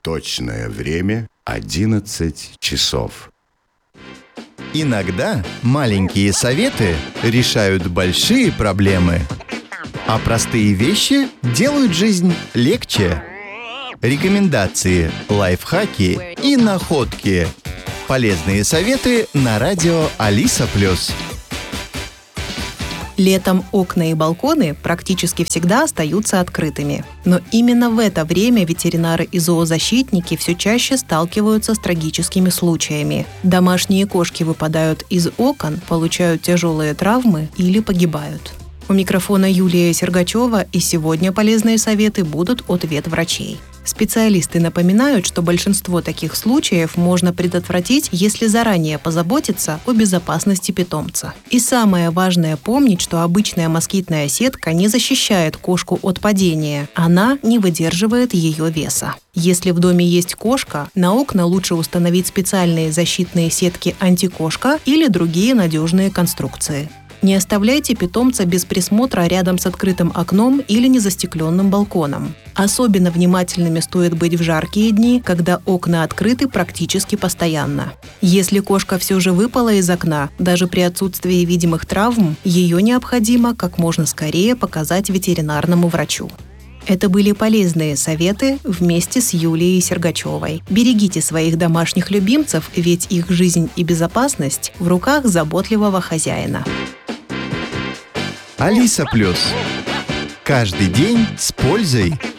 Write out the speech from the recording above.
Точное время 11 часов. Иногда маленькие советы решают большие проблемы, а простые вещи делают жизнь легче. Рекомендации, лайфхаки и находки. Полезные советы на радио Алиса+. Летом окна и балконы практически всегда остаются открытыми. Но именно в это время ветеринары и зоозащитники все чаще сталкиваются с трагическими случаями. Домашние кошки выпадают из окон, получают тяжелые травмы или погибают. У микрофона Юлия Сергачева, и сегодня полезные советы будут от ветврачей. Специалисты напоминают, что большинство таких случаев можно предотвратить, если заранее позаботиться о безопасности питомца. И самое важное помнить, что обычная москитная сетка не защищает кошку от падения, она не выдерживает ее веса. Если в доме есть кошка, на окна лучше установить специальные защитные сетки антикошка или другие надежные конструкции. Не оставляйте питомца без присмотра рядом с открытым окном или незастекленным балконом. Особенно внимательными стоит быть в жаркие дни, когда окна открыты практически постоянно. Если кошка все же выпала из окна, даже при отсутствии видимых травм, ее необходимо как можно скорее показать ветеринарному врачу. Это были полезные советы вместе с Юлией Сергачевой. Берегите своих домашних любимцев, ведь их жизнь и безопасность в руках заботливого хозяина. Алиса+. Каждый день с пользой.